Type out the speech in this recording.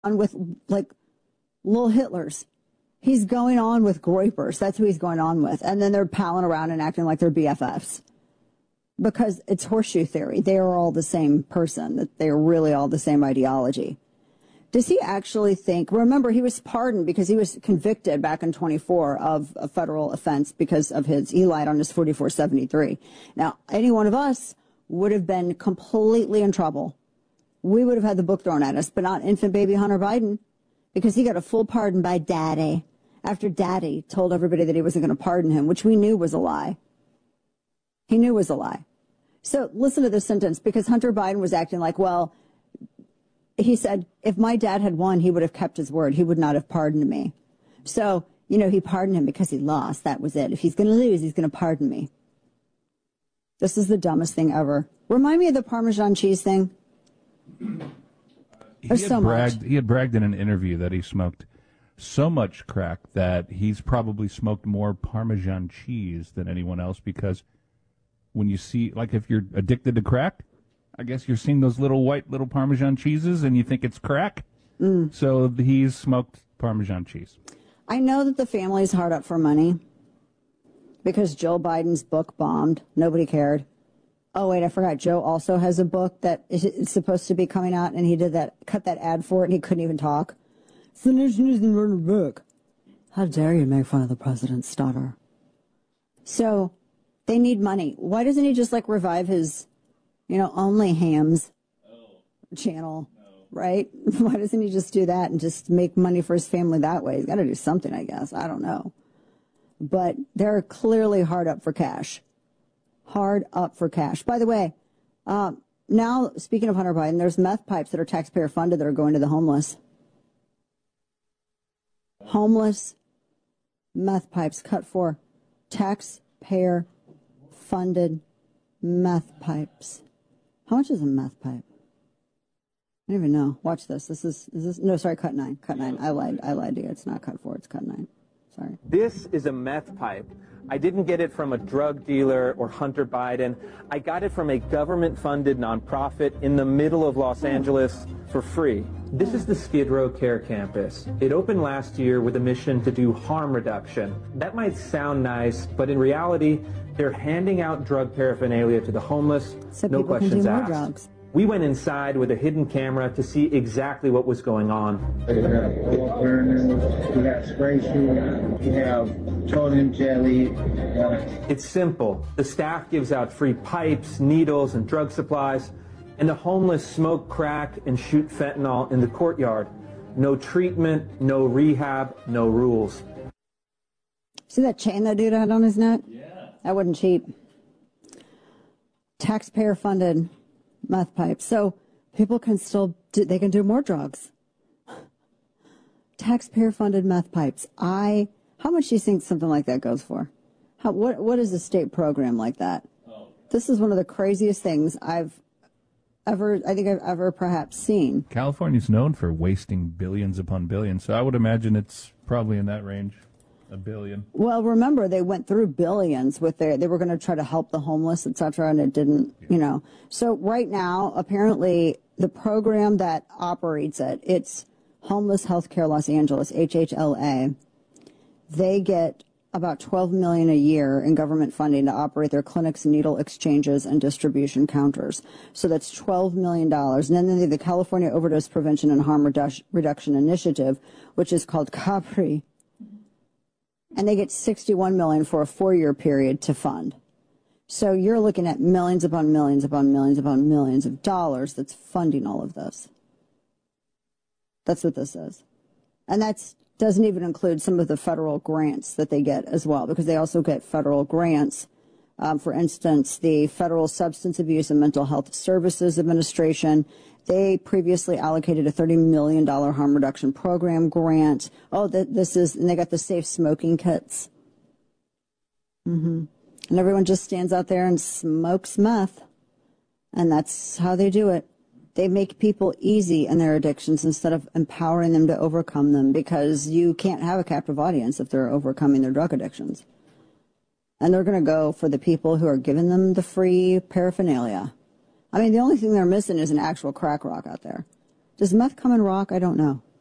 on with like little Hitlers. He's going on with Groypers. That's who he's going on with. And then they're palling around and acting like they're BFFs. Because it's horseshoe theory. They are all the same person. That they are really all the same ideology. Does he actually think, remember, he was pardoned because he was convicted back in 24 of a federal offense because of he lied on his 4473. Now, any one of us would have been completely in trouble. We would have had the book thrown at us, but not infant baby Hunter Biden, because he got a full pardon by Daddy after Daddy told everybody that he wasn't going to pardon him, which we knew was a lie. He knew was a lie. So listen to this sentence, because Hunter Biden was acting like, well, he said, if my dad had won, he would have kept his word. He would not have pardoned me. So, he pardoned him because he lost. That was it. If he's going to lose, he's going to pardon me. This is the dumbest thing ever. Remind me of the Parmesan cheese thing. He had bragged in an interview that he smoked so much crack that he's probably smoked more Parmesan cheese than anyone else, because when you see, like, if you're addicted to crack, I guess you're seeing those little Parmesan cheeses and you think it's crack. So he's smoked Parmesan cheese. I know that the family's hard up for money because Joe Biden's book bombed. Nobody cared. Oh, wait, I forgot. Joe also has a book that is supposed to be coming out, and he cut that ad for it, and he couldn't even talk. So nation isn't written a book. How dare you make fun of the president's daughter? So they need money. Why doesn't he just revive his, Only Hams channel, right? Why doesn't he just do that and just make money for his family that way? He's got to do something, I guess. I don't know. But they're clearly hard up for cash. Hard up for cash. By the way, now, speaking of Hunter Biden, there's meth pipes that are taxpayer funded that are going to the homeless. Homeless meth pipes cut for taxpayer funded meth pipes. How much is a meth pipe? I don't even know. Watch this. Is this? No, sorry, cut 9. Cut 9. I lied to you. It's not cut 4. It's cut 9. Sorry. This is a meth pipe. I didn't get it from a drug dealer or Hunter Biden. I got it from a government-funded nonprofit in the middle of Los Angeles for free. This is the Skid Row Care Campus. It opened last year with a mission to do harm reduction. That might sound nice, but in reality, they're handing out drug paraphernalia to the homeless, so no questions asked. Drugs. We went inside with a hidden camera to see exactly what was going on. We have oil burners, we have spray shoes, we have petroleum jelly. It's simple. The staff gives out free pipes, needles, and drug supplies, and the homeless smoke crack and shoot fentanyl in the courtyard. No treatment, no rehab, no rules. See that chain that dude had on his neck? Yeah. That wasn't cheap. Taxpayer funded meth pipes. So people can they can do more drugs. Taxpayer funded meth pipes. How much do you think something like that goes for? What is a state program like that? Oh. This is one of the craziest things I've ever perhaps seen. California's known for wasting billions upon billions, so I would imagine it's probably in that range. $1 billion. Well, remember, they went through billions they were going to try to help the homeless, et cetera, and it didn't, So right now, apparently, the program that operates it's Homeless Healthcare Los Angeles, HHLA. They get about $12 million a year in government funding to operate their clinics, needle exchanges, and distribution counters. So that's $12 million. And then they have the California Overdose Prevention and Harm Reduction Initiative, which is called CAPRI. And they get $61 million for a 4-year period to fund. So you're looking at millions upon millions upon millions upon millions of dollars that's funding all of this. That's what this is. And that doesn't even include some of the federal grants that they get as well, because they also get federal grants. For instance, the Federal Substance Abuse and Mental Health Services Administration, they previously allocated a $30 million harm reduction program grant. And they got the safe smoking kits. And everyone just stands out there and smokes meth. And that's how they do it. They make people easy in their addictions instead of empowering them to overcome them, because you can't have a captive audience if they're overcoming their drug addictions. And they're going to go for the people who are giving them the free paraphernalia. I mean, the only thing they're missing is an actual crack rock out there. Does meth come in rock? I don't know.